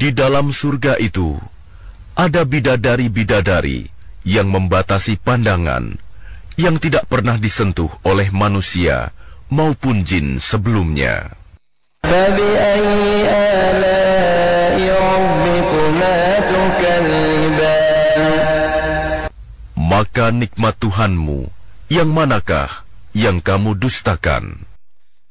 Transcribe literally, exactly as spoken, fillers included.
Di dalam surga itu ada bidadari-bidadari yang membatasi pandangan, yang tidak pernah disentuh oleh manusia maupun jin sebelumnya. Maka nikmat Tuhanmu, yang manakah yang kamu dustakan?